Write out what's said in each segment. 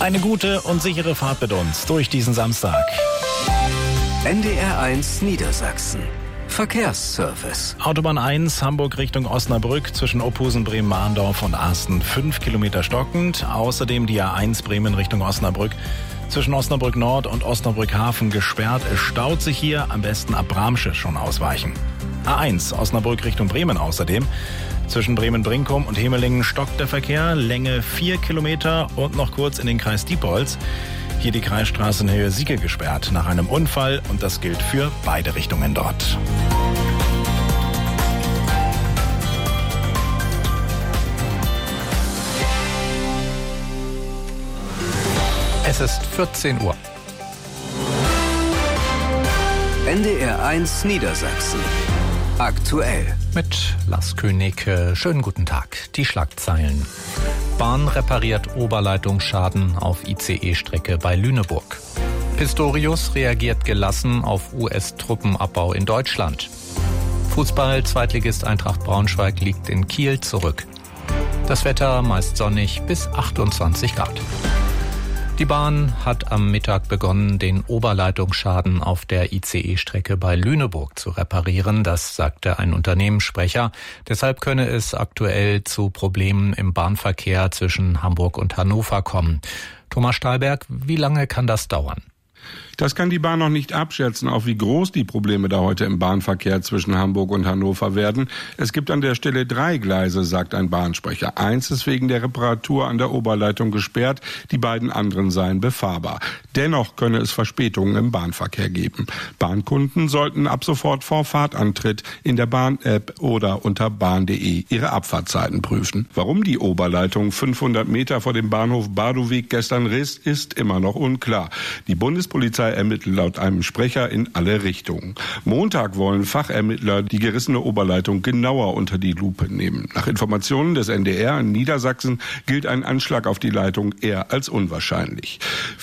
Eine gute und sichere Fahrt mit uns durch diesen Samstag. NDR1 Niedersachsen. Verkehrsservice. Autobahn 1, Hamburg Richtung Osnabrück zwischen Ophusen, Bremen-Mahndorf und Asten 5 Kilometer stockend. Außerdem die A1 Bremen Richtung Osnabrück zwischen Osnabrück Nord und Osnabrück Hafen gesperrt. Es staut sich hier, am besten ab Bramsche schon ausweichen. A1 Osnabrück Richtung Bremen außerdem. Zwischen Bremen-Brinkum und Hemelingen stockt der Verkehr, Länge 4 Kilometer und noch kurz in den Kreis Diepholz. Hier die Kreisstraße in Höhe Sieke gesperrt nach einem Unfall und das gilt für beide Richtungen dort. Es ist 14 Uhr. NDR1 Niedersachsen. Aktuell. Mit Lars König. Schönen guten Tag. Die Schlagzeilen. Bahn repariert Oberleitungsschaden auf ICE-Strecke bei Lüneburg. Pistorius reagiert gelassen auf US-Truppenabbau in Deutschland. Fußball-Zweitligist Eintracht Braunschweig liegt in Kiel zurück. Das Wetter meist sonnig bis 28 Grad. Die Bahn hat am Mittag begonnen, den Oberleitungsschaden auf der ICE-Strecke bei Lüneburg zu reparieren. Das sagte ein Unternehmenssprecher. Deshalb könne es aktuell zu Problemen im Bahnverkehr zwischen Hamburg und Hannover kommen. Thomas Stahlberg, wie lange kann das dauern? Das kann die Bahn noch nicht abschätzen, auch wie groß die Probleme da heute im Bahnverkehr zwischen Hamburg und Hannover werden. Es gibt an der Stelle 3 Gleise, sagt ein Bahnsprecher. 1 ist wegen der Reparatur an der Oberleitung gesperrt, die beiden anderen seien befahrbar. Dennoch könne es Verspätungen im Bahnverkehr geben. Bahnkunden sollten ab sofort vor Fahrtantritt in der Bahn-App oder unter bahn.de ihre Abfahrtzeiten prüfen. Warum die Oberleitung 500 Meter vor dem Bahnhof Badoweg gestern riss, ist immer noch unklar. Die Bundespolizei ermittelt laut einem Sprecher in alle Richtungen. Montag wollen Fachermittler die gerissene Oberleitung genauer unter die Lupe nehmen. Nach Informationen des NDR in Niedersachsen gilt ein Anschlag auf die Leitung eher als unwahrscheinlich.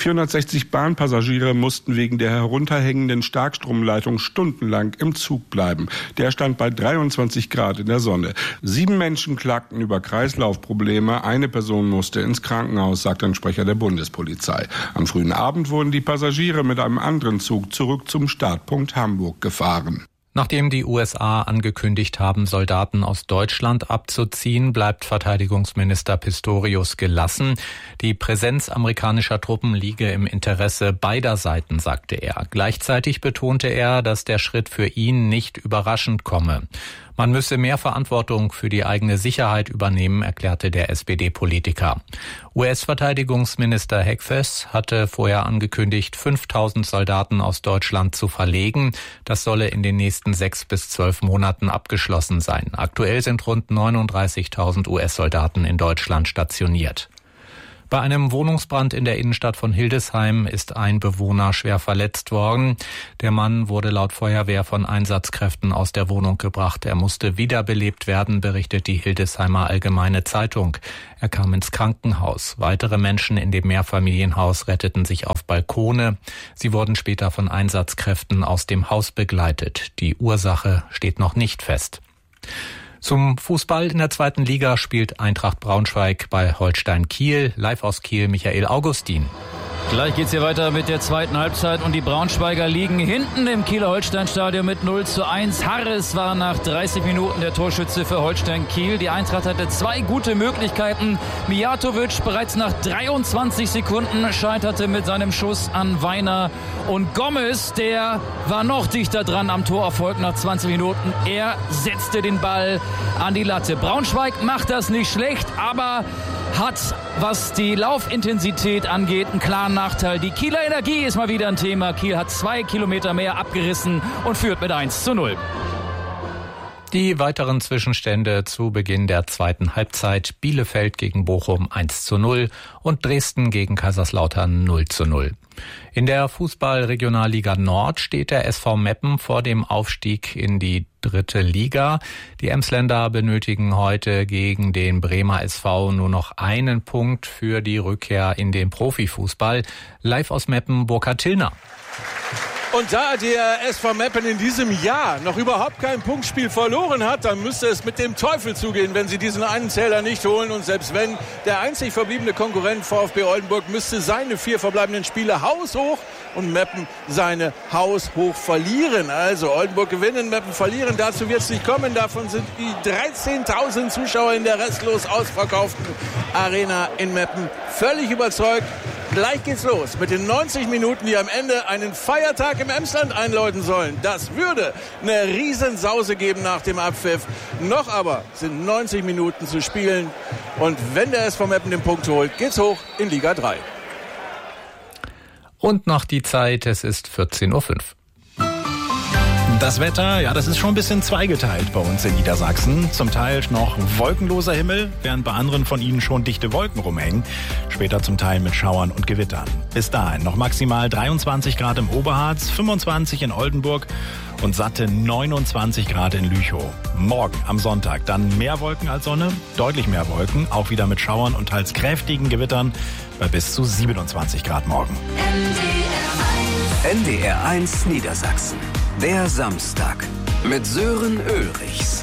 460 Bahnpassagiere mussten wegen der herunterhängenden Starkstromleitung stundenlang im Zug bleiben. Der stand bei 23 Grad in der Sonne. 7 Menschen klagten über Kreislaufprobleme. Eine Person musste ins Krankenhaus, sagt ein Sprecher der Bundespolizei. Am frühen Abend wurden die Passagiere mit einem anderen Zug zurück zum Startpunkt Hamburg gefahren. Nachdem die USA angekündigt haben, Soldaten aus Deutschland abzuziehen, bleibt Verteidigungsminister Pistorius gelassen. Die Präsenz amerikanischer Truppen liege im Interesse beider Seiten, sagte er. Gleichzeitig betonte er, dass der Schritt für ihn nicht überraschend komme. Man müsse mehr Verantwortung für die eigene Sicherheit übernehmen, erklärte der SPD-Politiker. US-Verteidigungsminister Hegseth hatte vorher angekündigt, 5.000 Soldaten aus Deutschland zu verlegen. Das solle in den nächsten 6 bis 12 Monaten abgeschlossen sein. Aktuell sind rund 39.000 US-Soldaten in Deutschland stationiert. Bei einem Wohnungsbrand in der Innenstadt von Hildesheim ist ein Bewohner schwer verletzt worden. Der Mann wurde laut Feuerwehr von Einsatzkräften aus der Wohnung gebracht. Er musste wiederbelebt werden, berichtet die Hildesheimer Allgemeine Zeitung. Er kam ins Krankenhaus. Weitere Menschen in dem Mehrfamilienhaus retteten sich auf Balkone. Sie wurden später von Einsatzkräften aus dem Haus begleitet. Die Ursache steht noch nicht fest. Zum Fußball in der 2. Liga spielt Eintracht Braunschweig bei Holstein Kiel. Live aus Kiel, Michael Augustin. Gleich geht's hier weiter mit der zweiten Halbzeit und die Braunschweiger liegen hinten im Kieler Holstein-Stadion mit 0:1. Harris war nach 30 Minuten der Torschütze für Holstein Kiel. Die Eintracht hatte 2 gute Möglichkeiten. Mijatovic bereits nach 23 Sekunden scheiterte mit seinem Schuss an Weiner. Und Gomez, der war noch dichter dran am Torerfolg nach 20 Minuten. Er setzte den Ball an die Latte. Braunschweig macht das nicht schlecht, aber hat, was die Laufintensität angeht, einen klaren Nachteil. Die Kieler Energie ist mal wieder ein Thema. Kiel hat 2 Kilometer mehr abgerissen und führt mit 1:0. Die weiteren Zwischenstände zu Beginn der zweiten Halbzeit: Bielefeld gegen Bochum 1:0 und Dresden gegen Kaiserslautern 0:0. In der Fußball-Regionalliga Nord steht der SV Meppen vor dem Aufstieg in die 3. Liga. Die Emsländer benötigen heute gegen den Bremer SV nur noch einen Punkt für die Rückkehr in den Profifußball. Live aus Meppen, Burkhard Tillner. Und da der SV Meppen in diesem Jahr noch überhaupt kein Punktspiel verloren hat, dann müsste es mit dem Teufel zugehen, wenn sie diesen einen Zähler nicht holen. Und selbst wenn, der einzig verbliebene Konkurrent VfB Oldenburg müsste seine 4 verbleibenden Spiele haushoch und Meppen seine haushoch verlieren. Also Oldenburg gewinnen, Meppen verlieren. Dazu wird es nicht kommen. Davon sind die 13.000 Zuschauer in der restlos ausverkauften Arena in Meppen völlig überzeugt. Gleich geht's los mit den 90 Minuten, die am Ende einen Feiertag im Emsland einläuten sollen. Das würde eine Riesensause geben nach dem Abpfiff. Noch aber sind 90 Minuten zu spielen. Und wenn der SV Meppen den Punkt holt, geht's hoch in Liga 3. Und noch die Zeit, es ist 14.05 Uhr. Das Wetter, ja, das ist schon ein bisschen zweigeteilt bei uns in Niedersachsen. Zum Teil noch wolkenloser Himmel, während bei anderen von Ihnen schon dichte Wolken rumhängen. Später zum Teil mit Schauern und Gewittern. Bis dahin noch maximal 23 Grad im Oberharz, 25 in Oldenburg und satte 29 Grad in Lüchow. Morgen am Sonntag dann mehr Wolken als Sonne, deutlich mehr Wolken, auch wieder mit Schauern und teils kräftigen Gewittern bei bis zu 27 Grad morgen. NDR 1 Niedersachsen. Der Samstag mit Sören Ulrichs.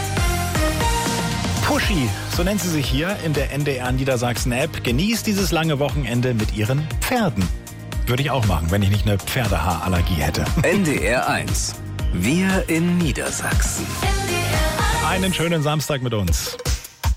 Puschi, so nennt sie sich hier in der NDR Niedersachsen App. Genießt dieses lange Wochenende mit ihren Pferden. Würde ich auch machen, wenn ich nicht eine Pferdehaarallergie hätte. NDR 1. Wir in Niedersachsen. Einen schönen Samstag mit uns.